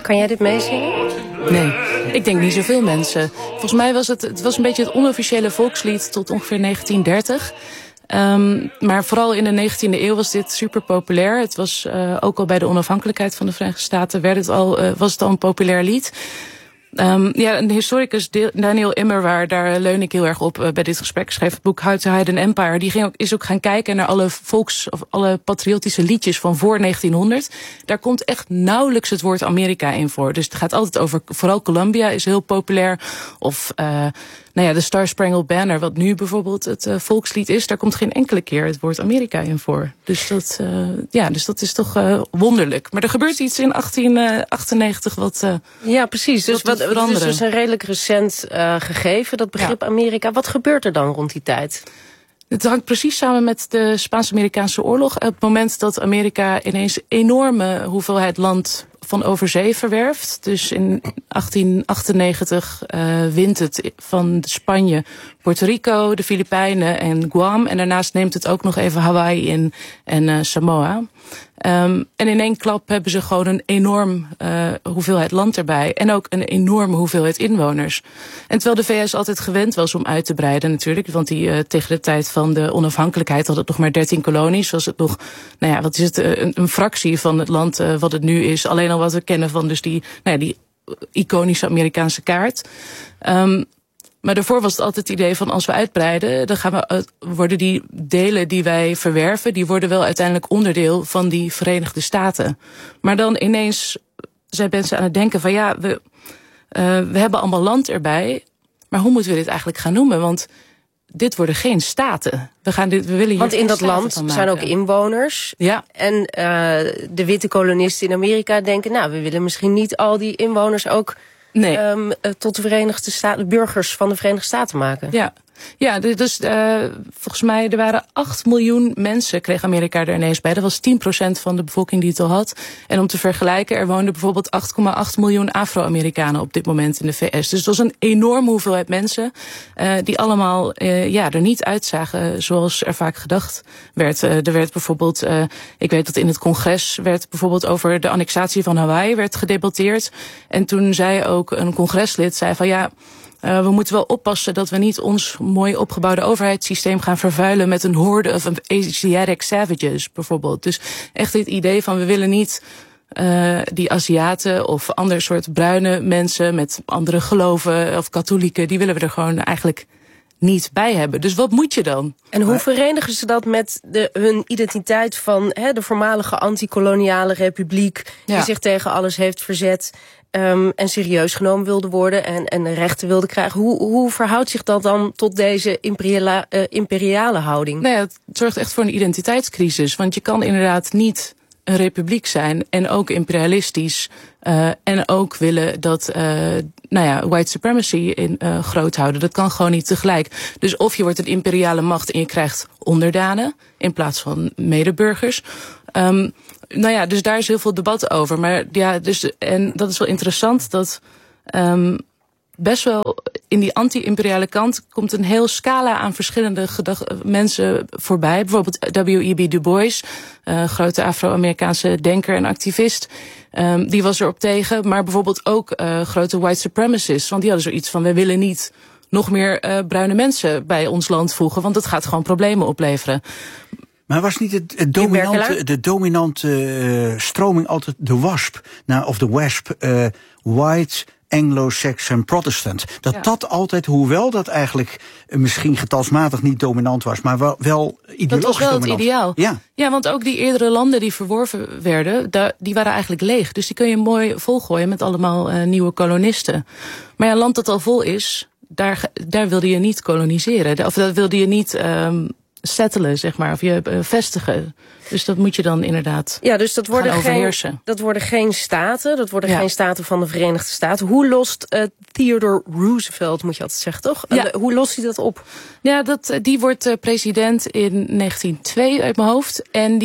Kan jij dit meezingen? Nee, ik denk niet zoveel mensen. Volgens mij was het was een beetje het onofficiële volkslied tot ongeveer 1930. Maar vooral in de 19e eeuw was dit super populair. Het was ook al bij de onafhankelijkheid van de Verenigde Staten was het al een populair lied. Een historicus, Daniel Immerwahr, daar leun ik heel erg op bij dit gesprek. Schreef het boek How to Hide an Empire. Die is ook gaan kijken naar alle patriotische liedjes van voor 1900. Daar komt echt nauwelijks het woord Amerika in voor. Dus het gaat altijd over, vooral Columbia is heel populair. Of de Star Spangled Banner, wat nu bijvoorbeeld het volkslied is. Daar komt geen enkele keer het woord Amerika in voor. Dus dat is toch wonderlijk. Maar er gebeurt iets in 1898 wat... ja, precies. Dus het is dus een redelijk recent gegeven, dat begrip Amerika. Wat gebeurt er dan rond die tijd? Het hangt precies samen met de Spaans-Amerikaanse oorlog. Op het moment dat Amerika ineens enorme hoeveelheid land van overzee verwerft. Dus in 1898 wint het van Spanje, Puerto Rico, de Filipijnen en Guam. En daarnaast neemt het ook nog even Hawaii in en Samoa. En in één klap hebben ze gewoon een enorm hoeveelheid land erbij. En ook een enorme hoeveelheid inwoners. En terwijl de VS altijd gewend was om uit te breiden natuurlijk. Want tegen de tijd van de onafhankelijkheid had het nog maar 13 kolonies. Was het nog, een fractie van het land wat het nu is. Alleen al wat we kennen van dus die iconische Amerikaanse kaart. Maar daarvoor was het altijd het idee van als we uitbreiden, dan worden die delen die wij verwerven, die worden wel uiteindelijk onderdeel van die Verenigde Staten. Maar dan ineens zijn mensen aan het denken van we hebben allemaal land erbij, maar hoe moeten we dit eigenlijk gaan noemen? Want dit worden geen staten. Want in dat land zijn ook inwoners. Ja. En de witte kolonisten in Amerika denken, we willen misschien niet al die inwoners ook tot de Verenigde Staten, burgers van de Verenigde Staten maken. Ja, dus volgens mij er waren 8 miljoen mensen, kreeg Amerika er ineens bij. Dat was 10% van de bevolking die het al had. En om te vergelijken, er woonden bijvoorbeeld 8,8 miljoen Afro-Amerikanen op dit moment in de VS. Dus het was een enorme hoeveelheid mensen die allemaal er niet uitzagen zoals er vaak gedacht werd. Er werd bijvoorbeeld, ik weet dat in het congres werd bijvoorbeeld over de annexatie van Hawaii werd gedebatteerd. En toen zei ook een congreslid, van we moeten wel oppassen dat we niet ons mooi opgebouwde overheidssysteem gaan vervuilen met een horde of Asiatic savages bijvoorbeeld. Dus echt dit idee van we willen niet die Aziaten of ander soort bruine mensen met andere geloven of katholieken, die willen we er gewoon eigenlijk niet bij hebben. Dus wat moet je dan? En hoe verenigen ze dat met hun identiteit van de voormalige anti-koloniale republiek die zich tegen alles heeft verzet en serieus genomen wilde worden en de rechten wilde krijgen? Hoe verhoudt zich dat dan tot deze imperiale houding? Het zorgt echt voor een identiteitscrisis. Want je kan inderdaad niet een republiek zijn en ook imperialistisch en ook willen dat white supremacy groot houden. Dat kan gewoon niet tegelijk. Dus of je wordt een imperiale macht en je krijgt onderdanen in plaats van medeburgers. Dus daar is heel veel debat over. Maar en dat is wel interessant dat best wel in die anti-imperiale kant komt een heel scala aan verschillende mensen voorbij. Bijvoorbeeld W.E.B. Du Bois, grote Afro-Amerikaanse denker en activist. Die was erop tegen, maar bijvoorbeeld ook grote white supremacists. Want die hadden zoiets van, we willen niet nog meer bruine mensen bij ons land voegen, want dat gaat gewoon problemen opleveren. Maar was niet de dominante stroming altijd de WASP, of de WASP, White Anglo-Saxon Protestant? Dat altijd, hoewel dat eigenlijk misschien getalsmatig niet dominant was, maar wel ideologisch dominant. Dat was wel het ideaal. Ja, want ook die eerdere landen die verworven werden, die waren eigenlijk leeg. Dus die kun je mooi volgooien met allemaal nieuwe kolonisten. Maar een land dat al vol is, daar wilde je niet koloniseren. Of dat wilde je niet settelen, zeg maar, of je vestigen. Dus dat moet je dan inderdaad dus dat worden geen staten. Dat worden geen staten van de Verenigde Staten. Hoe lost Theodore Roosevelt, moet je altijd zeggen, toch? Hoe lost hij dat op? Ja, die wordt president in 1902 uit mijn hoofd. En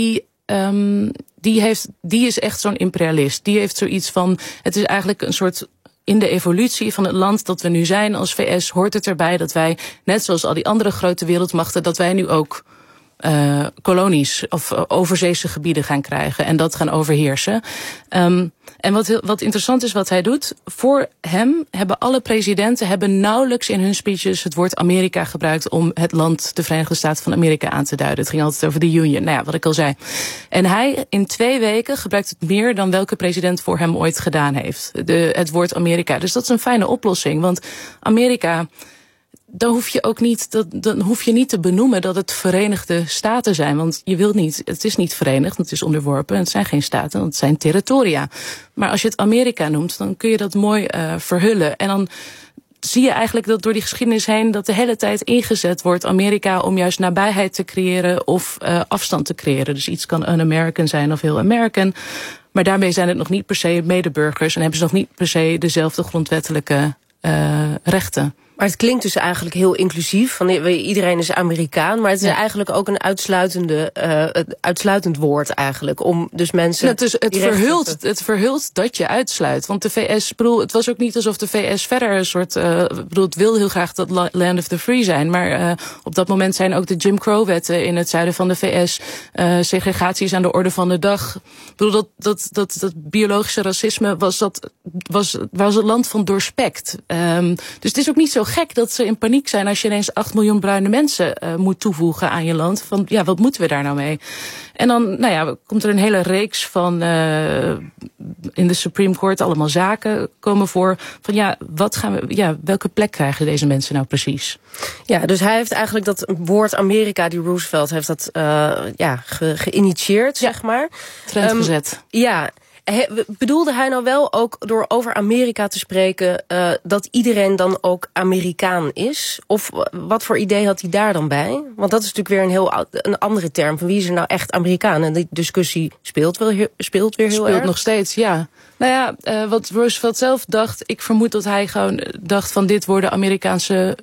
die is echt zo'n imperialist. Die heeft zoiets van, het is eigenlijk een soort, in de evolutie van het land dat we nu zijn als VS hoort het erbij dat wij, net zoals al die andere grote wereldmachten, dat wij nu ook kolonies of overzeese gebieden gaan krijgen en dat gaan overheersen. En wat interessant is wat hij doet, voor hem hebben alle presidenten nauwelijks in hun speeches het woord Amerika gebruikt om het land, de Verenigde Staten van Amerika, aan te duiden. Het ging altijd over de Union, nou ja, wat ik al zei. En hij in 2 weken gebruikt het meer dan welke president voor hem ooit gedaan heeft. Het woord Amerika. Dus dat is een fijne oplossing, want Amerika, dan hoef je niet te benoemen dat het Verenigde Staten zijn. Want je wilt niet, het is niet verenigd, het is onderworpen. Het zijn geen staten, het zijn territoria. Maar als je het Amerika noemt, dan kun je dat mooi verhullen. En dan zie je eigenlijk dat door die geschiedenis heen dat de hele tijd ingezet wordt Amerika om juist nabijheid te creëren of afstand te creëren. Dus iets kan un-American zijn of heel American. Maar daarmee zijn het nog niet per se medeburgers en hebben ze nog niet per se dezelfde grondwettelijke rechten. Maar het klinkt dus eigenlijk heel inclusief. Van iedereen is Amerikaan, maar het is eigenlijk ook een uitsluitend woord eigenlijk. Om dus mensen. Het verhult dat je uitsluit. Want de VS, het was ook niet alsof de VS verder een soort. Het wil heel graag dat land of the free zijn. Maar op dat moment zijn ook de Jim Crow-wetten in het zuiden van de VS. Segregatie is aan de orde van de dag. Dat biologische racisme was het land van doorspekt. Dus het is ook niet zo gek dat ze in paniek zijn als je ineens 8 miljoen bruine mensen moet toevoegen aan je land. Van ja, wat moeten we daar nou mee? En dan komt er een hele reeks van in de Supreme Court allemaal zaken komen voor. Van welke plek krijgen deze mensen nou precies? Ja, dus hij heeft eigenlijk dat woord Amerika, die Roosevelt heeft dat geïnitieerd, zeg maar. Trend gezet. Ja. Bedoelde hij nou wel ook door over Amerika te spreken dat iedereen dan ook Amerikaan is? Of wat voor idee had hij daar dan bij? Want dat is natuurlijk weer een andere term. Van wie is er nou echt Amerikaan? En die discussie speelt weer heel erg. Speelt nog steeds, ja. Nou ja, wat Roosevelt zelf dacht, ik vermoed dat hij gewoon dacht van dit worden Amerikaanse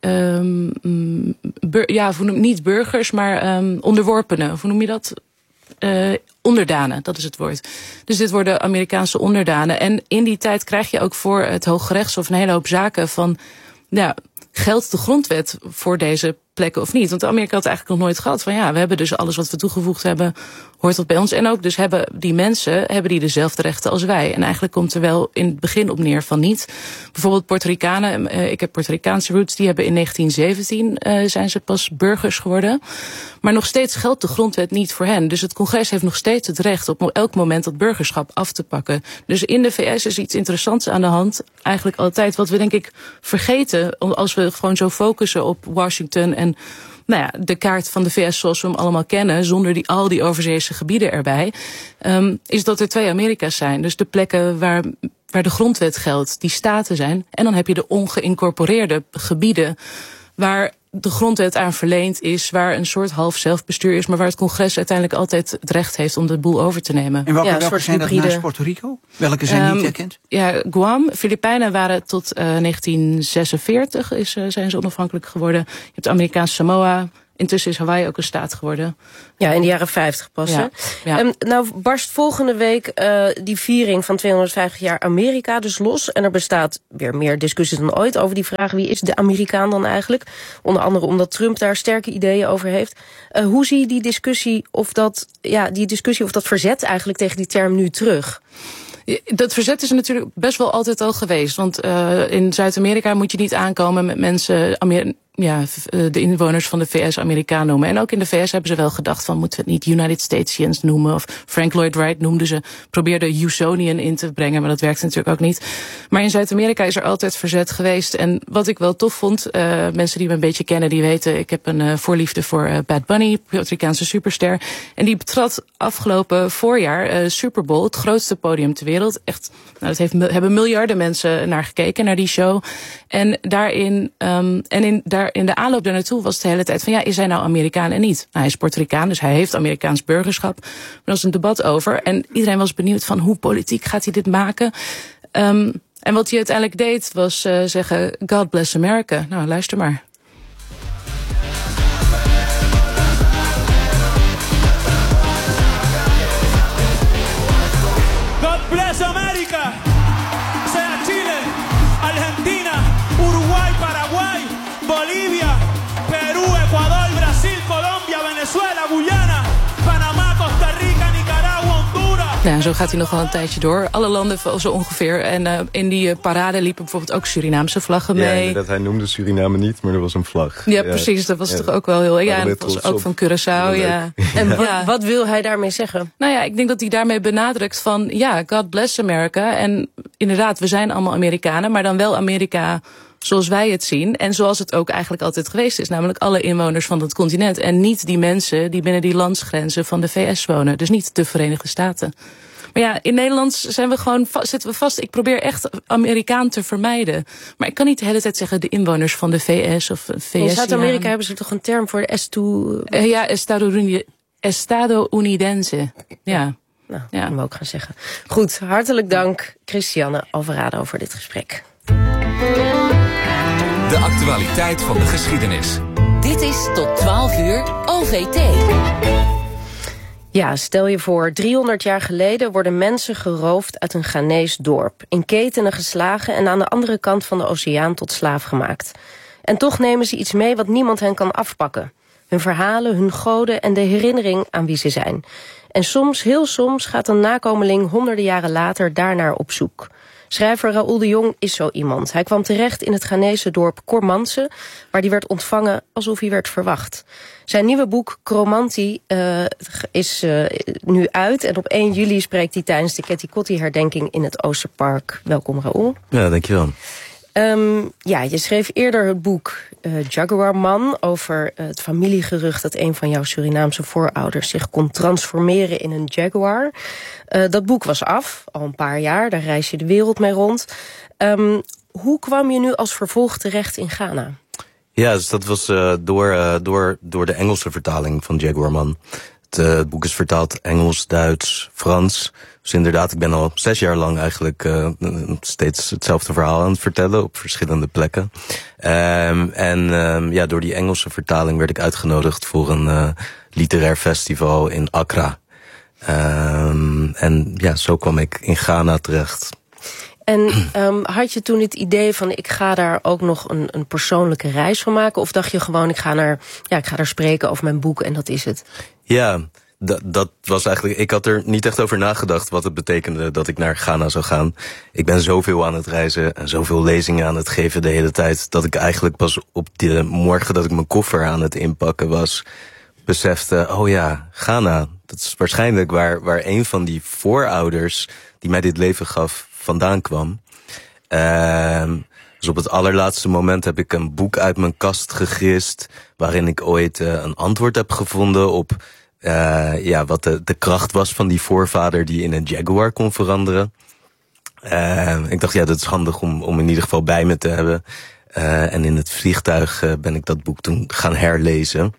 niet burgers, maar onderworpenen. Hoe noem je dat? Onderdanen, dat is het woord. Dus dit worden Amerikaanse onderdanen. En in die tijd krijg je ook voor het Hooggerechtshof een hele hoop zaken van, geldt de grondwet voor deze plekken of niet? Want Amerika had eigenlijk nog nooit gehad van we hebben dus alles wat we toegevoegd hebben, hoort dat bij ons. En ook dus hebben die mensen dezelfde rechten als wij. En eigenlijk komt er wel in het begin op neer van niet. Bijvoorbeeld Puerto Ricanen, ik heb Puerto Ricaanse roots, die hebben in 1917 zijn ze pas burgers geworden. Maar nog steeds geldt de grondwet niet voor hen. Dus het congres heeft nog steeds het recht op elk moment dat burgerschap af te pakken. Dus in de VS is iets interessants aan de hand. Eigenlijk altijd wat we denk ik vergeten als we gewoon zo focussen op Washington en de kaart van de VS zoals we hem allemaal kennen, zonder al die overzeese gebieden erbij, is dat er 2 Amerika's zijn. Dus de plekken waar de grondwet geldt, die staten zijn. En dan heb je de ongeïncorporeerde gebieden waar de grondwet aan verleend is, waar een soort half zelfbestuur is, maar waar het congres uiteindelijk altijd het recht heeft om de boel over te nemen. En welke zijn dat naast Puerto Rico? Welke zijn niet erkend? Ja, Guam, Filipijnen waren tot 1946 zijn ze onafhankelijk geworden. Je hebt Amerikaans Samoa. Intussen is Hawaii ook een staat geworden. Ja, in de jaren 50 pas. Ja. Nou barst volgende week die viering van 250 jaar Amerika dus los. En er bestaat weer meer discussies dan ooit over die vraag, wie is de Amerikaan dan eigenlijk? Onder andere omdat Trump daar sterke ideeën over heeft. Hoe zie je die discussie of dat verzet eigenlijk tegen die term nu terug? Dat verzet is natuurlijk best wel altijd al geweest. Want in Zuid-Amerika moet je niet aankomen met mensen, de inwoners van de VS Amerikaan noemen. En ook in de VS hebben ze wel gedacht van, moeten we het niet United Statesians noemen? Of Frank Lloyd Wright probeerde Usonian in te brengen, maar dat werkte natuurlijk ook niet. Maar in Zuid-Amerika is er altijd verzet geweest. En wat ik wel tof vond, mensen die me een beetje kennen, die weten, ik heb een voorliefde voor Bad Bunny, Puerto Ricaanse superster. En die betrad afgelopen voorjaar Super Bowl, het grootste podium ter wereld. Echt, hebben miljarden mensen naar gekeken, naar die show. En in de aanloop daar naartoe was het de hele tijd van, is hij nou Amerikaan en niet? Nou, hij is Puerto Ricaan, dus hij heeft Amerikaans burgerschap. Maar er was een debat over en iedereen was benieuwd van hoe politiek gaat hij dit maken. En wat hij uiteindelijk deed was zeggen, God bless America. Nou, luister maar. God bless America. Sea Chile, Argentina, Uruguay, Paraguay, Bolivia, Perú, Ecuador, Brasil, Colombia, Venezuela. Nou, zo gaat hij nog wel een tijdje door. Alle landen zo ongeveer. En in die parade liepen bijvoorbeeld ook Surinaamse vlaggen mee. Ja, hij noemde Suriname niet, maar er was een vlag. Ja, precies. Dat was toch ook wel heel... Ja, en dat was ook van Curaçao, ja. En wat wil hij daarmee zeggen? Nou ja, ik denk dat hij daarmee benadrukt van... Ja, God bless America. En inderdaad, we zijn allemaal Amerikanen, maar dan wel Amerika zoals wij het zien. En zoals het ook eigenlijk altijd geweest is. Namelijk alle inwoners van het continent. En niet die mensen die binnen die landsgrenzen van de VS wonen. Dus niet de Verenigde Staten. Maar ja, in Nederland zitten we vast. Ik probeer echt Amerikaan te vermijden. Maar ik kan niet de hele tijd zeggen de inwoners van de VS of VS. In Zuid-Amerika hebben ze toch een term voor Estado Unidense. Ja. Nou, dat kunnen we ook gaan zeggen. Goed, hartelijk dank Christiane Alvarado voor dit gesprek. De actualiteit van de geschiedenis. Dit is tot 12 uur OVT. Ja, stel je voor, 300 jaar geleden worden mensen geroofd uit een Ghanees dorp. In ketenen geslagen en aan de andere kant van de oceaan tot slaaf gemaakt. En toch nemen ze iets mee wat niemand hen kan afpakken. Hun verhalen, hun goden en de herinnering aan wie ze zijn. En soms, heel soms, gaat een nakomeling honderden jaren later daarnaar op zoek. Schrijver Raoul de Jong is zo iemand. Hij kwam terecht in het Ghanese dorp Kormantse, waar hij werd ontvangen alsof hij werd verwacht. Zijn nieuwe boek Kromanti is nu uit en op 1 juli spreekt hij tijdens de Ketty Kotti-herdenking in het Oosterpark. Welkom Raoul. Ja, dankjewel. Je schreef eerder het boek Jaguarman over het familiegerucht dat een van jouw Surinaamse voorouders zich kon transformeren in een jaguar. Dat boek was af, al een paar jaar, daar reis je de wereld mee rond. Hoe kwam je nu als vervolg terecht in Ghana? Ja, dus dat was door de Engelse vertaling van Jaguarman. Het boek is vertaald Engels, Duits, Frans. Dus inderdaad, ik ben al 6 jaar lang eigenlijk steeds hetzelfde verhaal aan het vertellen op verschillende plekken. Door die Engelse vertaling werd ik uitgenodigd voor een literair festival in Accra. Zo kwam ik in Ghana terecht. En had je toen het idee van ik ga daar ook nog een persoonlijke reis van maken? Of dacht je gewoon ik ga daar spreken over mijn boek en dat is het? Ja, dat was eigenlijk... Ik had er niet echt over nagedacht wat het betekende dat ik naar Ghana zou gaan. Ik ben zoveel aan het reizen en zoveel lezingen aan het geven de hele tijd, dat ik eigenlijk pas op de morgen dat ik mijn koffer aan het inpakken was, besefte, oh ja, Ghana, dat is waarschijnlijk waar een van die voorouders die mij dit leven gaf vandaan kwam. Dus op het allerlaatste moment heb ik een boek uit mijn kast gegrist, waarin ik ooit een antwoord heb gevonden op wat de kracht was van die voorvader die in een jaguar kon veranderen. Ik dacht, dat is handig om in ieder geval bij me te hebben. En in het vliegtuig ben ik dat boek toen gaan herlezen.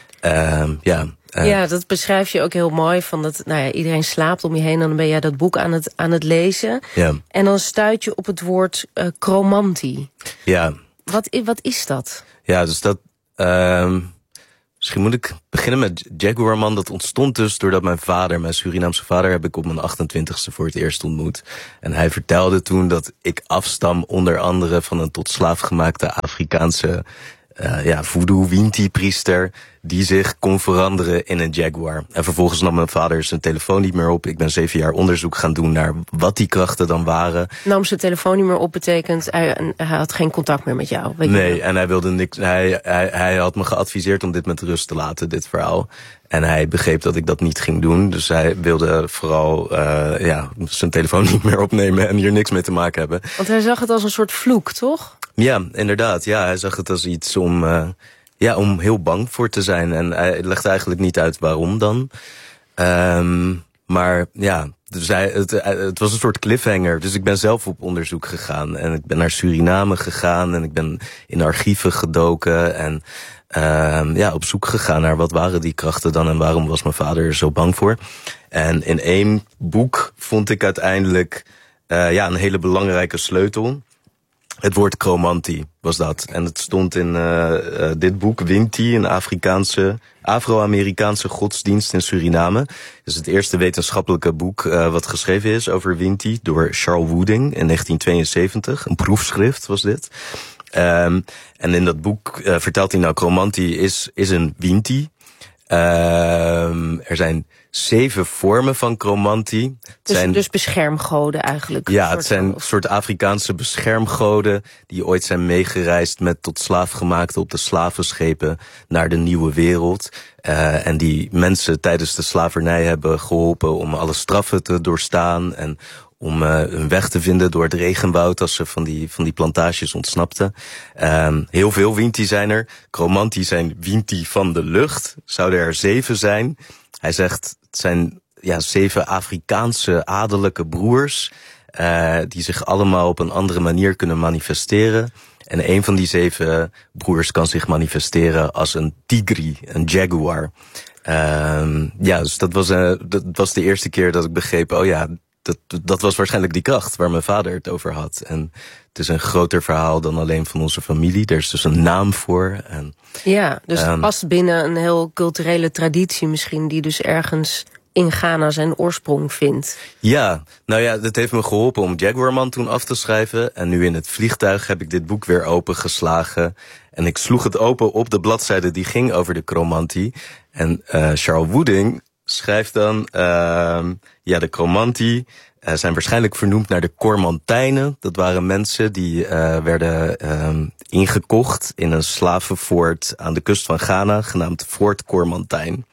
Dat beschrijf je ook heel mooi. Van dat, iedereen slaapt om je heen en dan ben jij dat boek aan het lezen. Ja. En dan stuit je op het woord Kromanti. Ja. Wat is dat? Ja, dus dat... Misschien moet ik beginnen met Jaguarman. Dat ontstond dus doordat mijn Surinaamse vader, heb ik op mijn 28e voor het eerst ontmoet. En hij vertelde toen dat ik afstam onder andere van een tot slaaf gemaakte Afrikaanse voodoo Winti-priester die zich kon veranderen in een jaguar. En vervolgens nam mijn vader zijn telefoon niet meer op. Ik ben 7 jaar onderzoek gaan doen naar wat die krachten dan waren. Nam zijn telefoon niet meer op betekent hij had geen contact meer met jou? Nee, en hij wilde niks. Hij had me geadviseerd om dit met rust te laten, dit verhaal. En hij begreep dat ik dat niet ging doen. Dus hij wilde vooral zijn telefoon niet meer opnemen en hier niks mee te maken hebben. Want hij zag het als een soort vloek, toch? Ja, inderdaad. Ja, hij zag het als iets om heel bang voor te zijn. En hij legde eigenlijk niet uit waarom dan. Dus het was een soort cliffhanger. Dus ik ben zelf op onderzoek gegaan. En ik ben naar Suriname gegaan. En ik ben in archieven gedoken. En op zoek gegaan naar wat waren die krachten dan. En waarom was mijn vader er zo bang voor. En in 1 boek vond ik uiteindelijk een hele belangrijke sleutel. Het woord Kromanti was dat. En het stond in dit boek, Winti, een Afro-Amerikaanse godsdienst in Suriname. Het is het eerste wetenschappelijke boek wat geschreven is over Winti door Charles Wooding in 1972. Een proefschrift was dit. En in dat boek vertelt hij Kromanti is een Winti. Er zijn 7 vormen van chromantie. Dus beschermgoden eigenlijk? Ja, het zijn een soort Afrikaanse beschermgoden die ooit zijn meegereisd met tot slaafgemaakten op de slavenschepen naar de nieuwe wereld. En die mensen tijdens de slavernij hebben geholpen om alle straffen te doorstaan en om hun weg te vinden door het regenwoud als ze van die plantages ontsnapten. Heel veel Winti zijn er. Chromanti zijn Winti van de lucht. Zouden er 7 zijn. Hij zegt, het zijn 7 Afrikaanse adellijke broers die zich allemaal op een andere manier kunnen manifesteren. En een van die 7 broers kan zich manifesteren als een tigri, een jaguar. Dus dat was de eerste keer dat ik begreep, dat was waarschijnlijk die kracht waar mijn vader het over had. En het is een groter verhaal dan alleen van onze familie. Er is dus een naam voor. Dus het past binnen een heel culturele traditie misschien, die dus ergens in Ghana zijn oorsprong vindt. Ja, dat heeft me geholpen om Jaguarman toen af te schrijven. En nu in het vliegtuig heb ik dit boek weer opengeslagen. En ik sloeg het open op de bladzijde die ging over de chromantie. En Charles Wooding schrijft dan, de chromantie zijn waarschijnlijk vernoemd naar de Cormantijnen. Dat waren mensen die werden ingekocht in een slavenfort aan de kust van Ghana, genaamd Fort Cormantijn.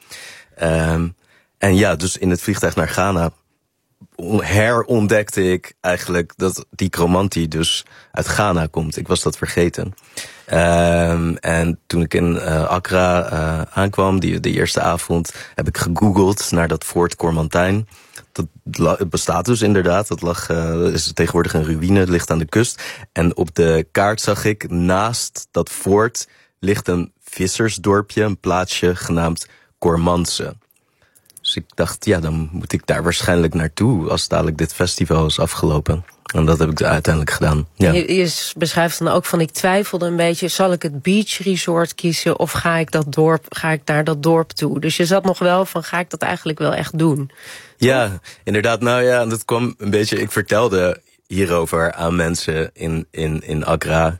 Dus in het vliegtuig naar Ghana herontdekte ik eigenlijk dat die chromantie dus uit Ghana komt. Ik was dat vergeten. En toen ik in Accra aankwam, de eerste avond, heb ik gegoogeld naar dat Fort Cormantijn. Het bestaat dus inderdaad. Dat is tegenwoordig een ruïne, het ligt aan de kust. En op de kaart zag ik, naast dat fort ligt een vissersdorpje, een plaatsje genaamd Kormanse. Dus ik dacht, dan moet ik daar waarschijnlijk naartoe als dadelijk dit festival is afgelopen. En dat heb ik uiteindelijk gedaan. Ja. Je beschrijft dan ook van, ik twijfelde een beetje, zal ik het beach resort kiezen of ga ik naar dat dorp toe? Dus je zat nog wel van, ga ik dat eigenlijk wel echt doen? Ja, inderdaad. Dat kwam een beetje, ik vertelde hierover aan mensen in Accra.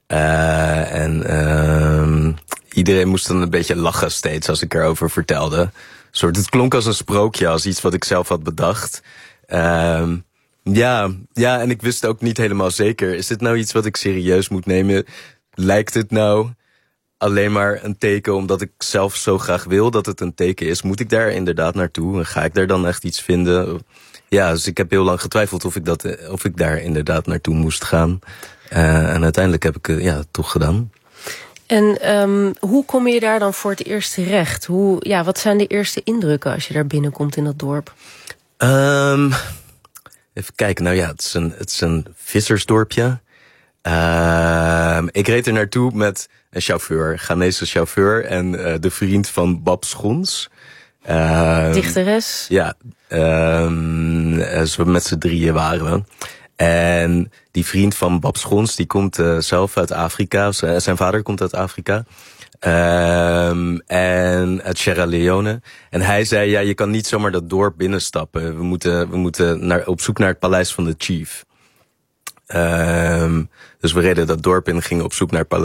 Iedereen moest dan een beetje lachen steeds als ik erover vertelde. Het klonk als een sprookje, als iets wat ik zelf had bedacht. En ik wist ook niet helemaal zeker. Is dit nou iets wat ik serieus moet nemen? Lijkt het nou alleen maar een teken omdat ik zelf zo graag wil dat het een teken is? Moet ik daar inderdaad naartoe? En ga ik daar dan echt iets vinden? Ja, dus ik heb heel lang getwijfeld of ik daar inderdaad naartoe moest gaan. En uiteindelijk heb ik het toch gedaan. En hoe kom je daar dan voor het eerst terecht? Wat zijn de eerste indrukken als je daar binnenkomt in dat dorp? Even kijken, het is een vissersdorpje. Ik reed er naartoe met een chauffeur, Ghanese chauffeur en de vriend van Bab Schons. Dichteres? Ja, met z'n 3 waren we. En die vriend van Bab Schons, die komt zelf uit Afrika. Zijn vader komt uit Afrika. En uit Sierra Leone. En hij zei, je kan niet zomaar dat dorp binnenstappen. We moeten op zoek naar het paleis van de chief. Dus we reden dat dorp in en gingen op zoek naar het paleis